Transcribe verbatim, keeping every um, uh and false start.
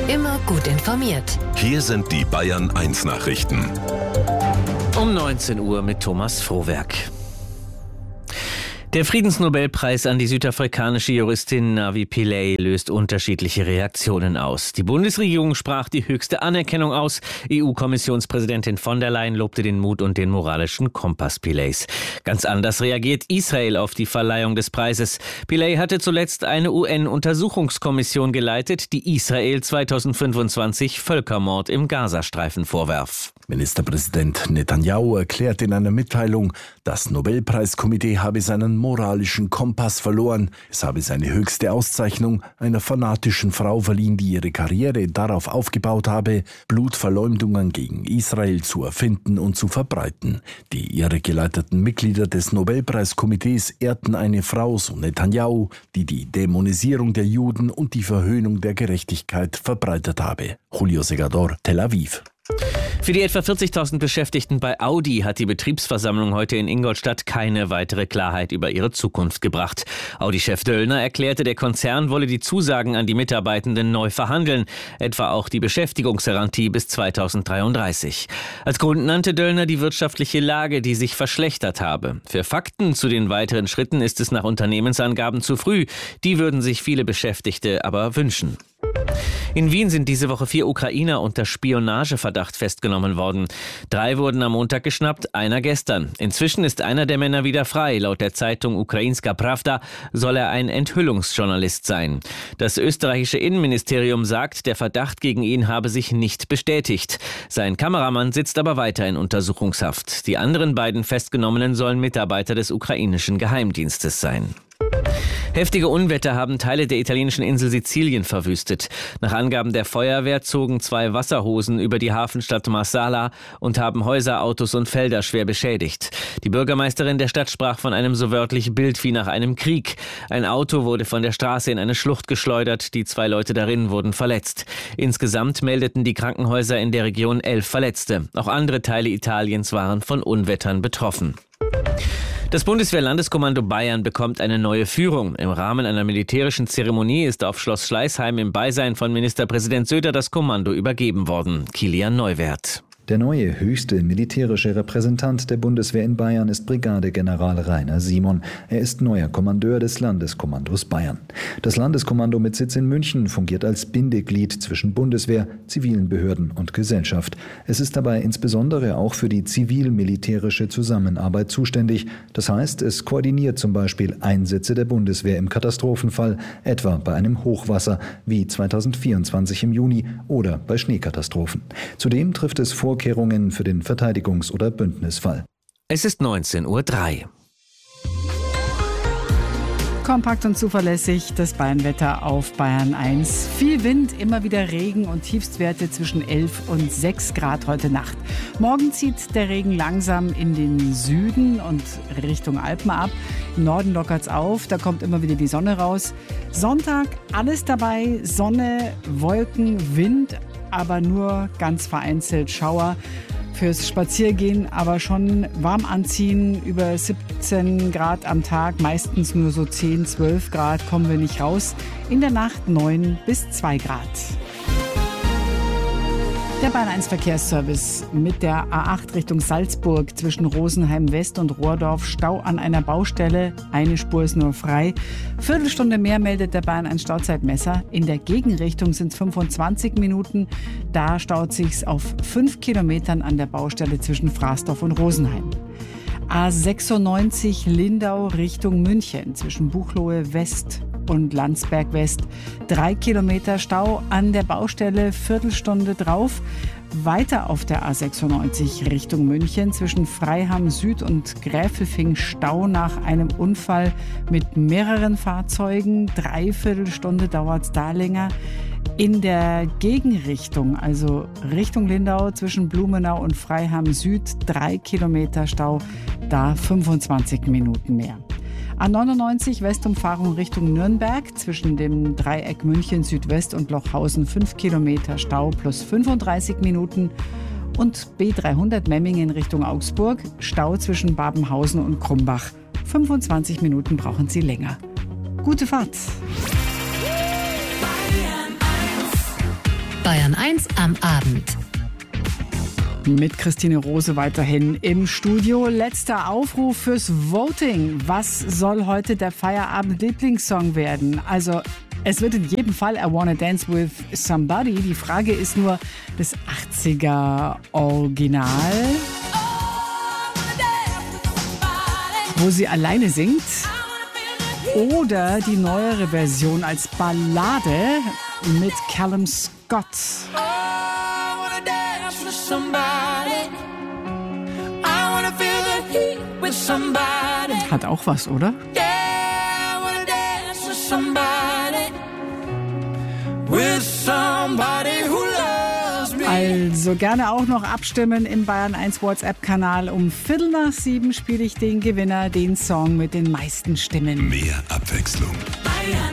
Immer gut informiert. Hier sind die Bayern eins Nachrichten. Um neunzehn Uhr mit Thomas Frohwerk. Der Friedensnobelpreis an die südafrikanische Juristin Navi Pillay löst unterschiedliche Reaktionen aus. Die Bundesregierung sprach die höchste Anerkennung aus. E U-Kommissionspräsidentin von der Leyen lobte den Mut und den moralischen Kompass Pillays. Ganz anders reagiert Israel auf die Verleihung des Preises. Pillay hatte zuletzt eine U N-Untersuchungskommission geleitet, die Israel zweitausendfünfundzwanzig Völkermord im Gazastreifen vorwarf. Ministerpräsident Netanyahu erklärt in einer Mitteilung, das Nobelpreiskomitee habe seinen moralischen Kompass verloren. Es habe seine höchste Auszeichnung einer fanatischen Frau verliehen, die ihre Karriere darauf aufgebaut habe, Blutverleumdungen gegen Israel zu erfinden und zu verbreiten. Die irregeleiteten Mitglieder des Nobelpreiskomitees ehrten eine Frau, so Netanyahu, die die Dämonisierung der Juden und die Verhöhnung der Gerechtigkeit verbreitet habe. Julio Segador, Tel Aviv. Für die etwa vierzigtausend Beschäftigten bei Audi hat die Betriebsversammlung heute in Ingolstadt keine weitere Klarheit über ihre Zukunft gebracht. Audi-Chef Döllner erklärte, der Konzern wolle die Zusagen an die Mitarbeitenden neu verhandeln, etwa auch die Beschäftigungsgarantie bis zweitausenddreiunddreißig. Als Grund nannte Döllner die wirtschaftliche Lage, die sich verschlechtert habe. Für Fakten zu den weiteren Schritten ist es nach Unternehmensangaben zu früh. Die würden sich viele Beschäftigte aber wünschen. In Wien sind diese Woche vier Ukrainer unter Spionageverdacht festgenommen worden. Drei wurden am Montag geschnappt, einer gestern. Inzwischen ist einer der Männer wieder frei. Laut der Zeitung Ukrainska Pravda soll er ein Enthüllungsjournalist sein. Das österreichische Innenministerium sagt, der Verdacht gegen ihn habe sich nicht bestätigt. Sein Kameramann sitzt aber weiter in Untersuchungshaft. Die anderen beiden Festgenommenen sollen Mitarbeiter des ukrainischen Geheimdienstes sein. Heftige Unwetter haben Teile der italienischen Insel Sizilien verwüstet. Nach Angaben der Feuerwehr zogen zwei Wasserhosen über die Hafenstadt Marsala und haben Häuser, Autos und Felder schwer beschädigt. Die Bürgermeisterin der Stadt sprach von einem so wörtlich Bild wie nach einem Krieg. Ein Auto wurde von der Straße in eine Schlucht geschleudert, die zwei Leute darin wurden verletzt. Insgesamt meldeten die Krankenhäuser in der Region elf Verletzte. Auch andere Teile Italiens waren von Unwettern betroffen. Das Bundeswehr-Landeskommando Bayern bekommt eine neue Führung. Im Rahmen einer militärischen Zeremonie ist auf Schloss Schleißheim im Beisein von Ministerpräsident Söder das Kommando übergeben worden. Kilian Neuwert. Der neue höchste militärische Repräsentant der Bundeswehr in Bayern ist Brigadegeneral Rainer Simon. Er ist neuer Kommandeur des Landeskommandos Bayern. Das Landeskommando mit Sitz in München fungiert als Bindeglied zwischen Bundeswehr, zivilen Behörden und Gesellschaft. Es ist dabei insbesondere auch für die zivil-militärische Zusammenarbeit zuständig. Das heißt, es koordiniert zum Beispiel Einsätze der Bundeswehr im Katastrophenfall, etwa bei einem Hochwasser wie zweitausendvierundzwanzig im Juni oder bei Schneekatastrophen. Zudem trifft es Vorkehrungen für den Verteidigungs- oder Bündnisfall. Es ist neunzehn Uhr drei. Kompakt und zuverlässig das Bayernwetter auf Bayern eins. Viel Wind, immer wieder Regen und Tiefstwerte zwischen elf und sechs Grad heute Nacht. Morgen zieht der Regen langsam in den Süden und Richtung Alpen ab. Im Norden lockert es auf, da kommt immer wieder die Sonne raus. Sonntag alles dabei, Sonne, Wolken, Wind, aber nur ganz vereinzelt Schauer. Fürs Spaziergehen aber schon warm anziehen, über siebzehn Grad am Tag, meistens nur so zehn, zwölf Grad, kommen wir nicht raus. In der Nacht neun bis zwei Grad. Der Bayern eins Verkehrsservice mit der A acht Richtung Salzburg zwischen Rosenheim West und Rohrdorf. Stau an einer Baustelle, eine Spur ist nur frei. Viertelstunde mehr meldet der Bayern eins Stauzeitmesser. In der Gegenrichtung sind es fünfundzwanzig Minuten. Da staut sich's auf fünf Kilometern an der Baustelle zwischen Fraßdorf und Rosenheim. A sechsundneunzig Lindau Richtung München zwischen Buchloe West und Landsberg West. Drei Kilometer Stau an der Baustelle, Viertelstunde drauf. Weiter auf der A sechsundneunzig Richtung München zwischen Freiham Süd und Gräfelfing Stau nach einem Unfall mit mehreren Fahrzeugen. Dreiviertelstunde dauert es da länger. In der Gegenrichtung, also Richtung Lindau zwischen Blumenau und Freiham Süd, drei Kilometer Stau, da fünfundzwanzig Minuten mehr. A neunundneunzig Westumfahrung Richtung Nürnberg zwischen dem Dreieck München Südwest und Lochhausen fünf Kilometer Stau plus fünfunddreißig Minuten. Und B dreihundert Memmingen Richtung Augsburg, Stau zwischen Babenhausen und Krumbach. fünfundzwanzig Minuten brauchen Sie länger. Gute Fahrt! Bayern eins am Abend. Mit Christine Rose weiterhin im Studio. Letzter Aufruf fürs Voting. Was soll heute der Feierabend-Lieblingssong werden? Also, es wird in jedem Fall I Wanna Dance With Somebody. Die Frage ist nur, das achtziger Original, wo sie alleine singt, oder die neuere Version als Ballade mit Callum Scott. Hat auch was, oder? Also gerne auch noch abstimmen im Bayern eins WhatsApp-Kanal. Um Viertel nach sieben spiele ich den Gewinner, den Song mit den meisten Stimmen. Mehr Abwechslung.